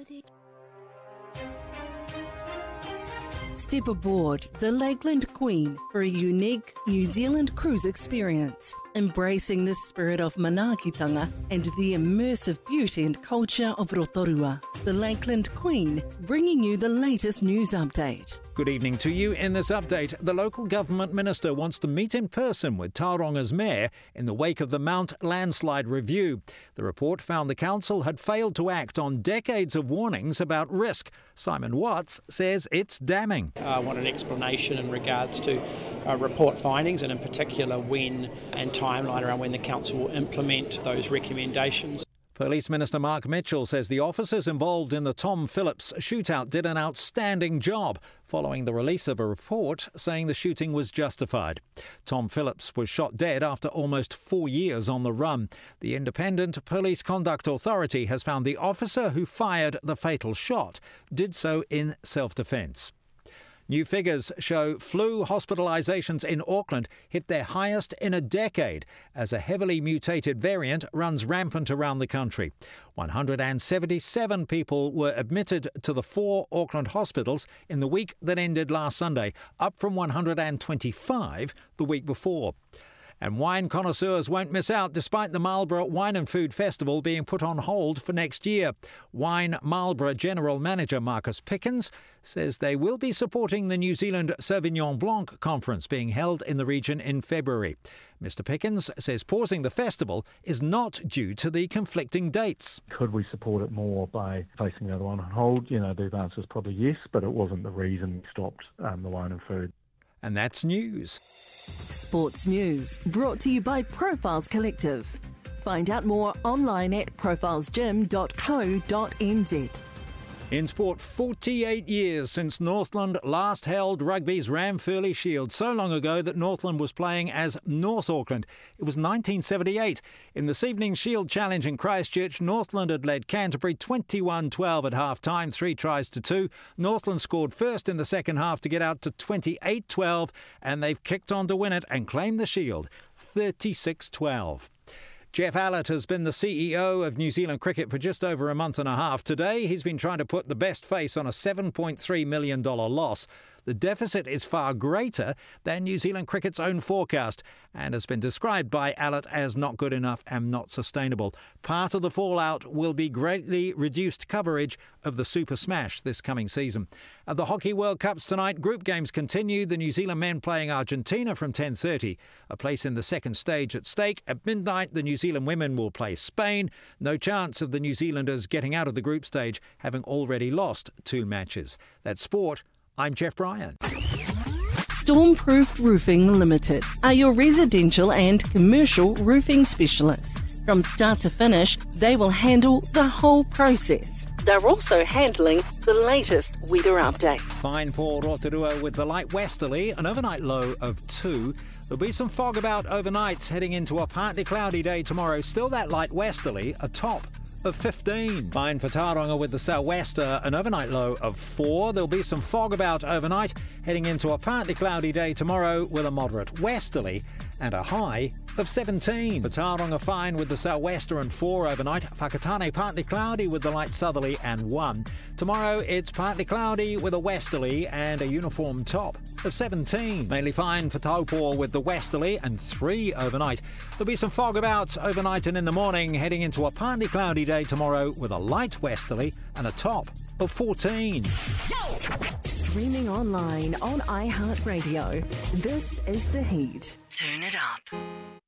Step aboard the Lakeland Queen for a unique New Zealand cruise experience, embracing the spirit of manaakitanga and the immersive beauty and culture of Rotorua. The Lakeland Queen, bringing you the latest news update. Good evening to you. In this update, the local government minister wants to meet in person with Tauronga's mayor in the wake of the Mount landslide review. The report found the council had failed to act on decades of warnings about risk. Simon Watts says it's damning. I want an explanation in regards to report findings, and in particular when and timeline around when the council will implement those recommendations. Police Minister Mark Mitchell says the officers involved in the Tom Phillips shootout did an outstanding job, following the release of a report saying the shooting was justified. Tom Phillips was shot dead after almost 4 years on the run. The Independent Police Conduct Authority has found the officer who fired the fatal shot did so in self-defence. New figures show flu hospitalisations in Auckland hit their highest in a decade as a heavily mutated variant runs rampant around the country. 177 people were admitted to the 4 Auckland hospitals in the week that ended last Sunday, up from 125 the week before. And wine connoisseurs won't miss out despite the Marlborough Wine and Food Festival being put on hold for next year. Wine Marlborough General Manager Marcus Pickens says they will be supporting the New Zealand Sauvignon Blanc conference being held in the region in February. Mr Pickens says pausing the festival is not due to the conflicting dates. Could we support it more by placing the other one on hold? The answer is probably yes, but it wasn't the reason we stopped the wine and food. And that's news. Sports news brought to you by Profiles Collective. Find out more online at profilesgym.co.nz. In sport, 48 years since Northland last held rugby's Ranfurly Shield, so long ago that Northland was playing as North Auckland. It was 1978. In this evening's Shield Challenge in Christchurch, Northland had led Canterbury 21-12 at half-time, 3 tries to 2. Northland scored first in the second half to get out to 28-12, and they've kicked on to win it and claim the Shield, 36-12. Jeff Allett has been the CEO of New Zealand Cricket for just over a month and a half. Today, he's been trying to put the best face on a $7.3 million loss. The deficit is far greater than New Zealand Cricket's own forecast and has been described by Allett as not good enough and not sustainable. Part of the fallout will be greatly reduced coverage of the Super Smash this coming season. At the Hockey World Cups tonight, group games continue. The New Zealand men playing Argentina from 10:30. A place in the second stage at stake. At midnight, the New Zealand women will play Spain. No chance of the New Zealanders getting out of the group stage, having already lost 2 matches. That's sport. I'm Jeff Bryan. Stormproof Roofing Limited are your residential and commercial roofing specialists. From start to finish, they will handle the whole process. They're also handling the latest weather update. Fine for Rotorua with the light westerly, an overnight low of 2. There'll be some fog about overnight, heading into a partly cloudy day tomorrow. Still that light westerly, a top of 15. Fine for Tauranga with the sou'wester, an overnight low of 4. There'll be some fog about overnight, heading into a partly cloudy day tomorrow with a moderate westerly and a high of 17. For Tauranga, fine with the sou'wester and 4 overnight. Whakatane partly cloudy with the light southerly and 1. Tomorrow it's partly cloudy with a westerly and a uniform top of 17. Mainly fine for Taupo with the westerly and 3 overnight. There'll be some fog about overnight and in the morning, heading into a partly cloudy day tomorrow with a light westerly and a top of 14. Streaming online on iHeartRadio. This is The Heat. Turn it up.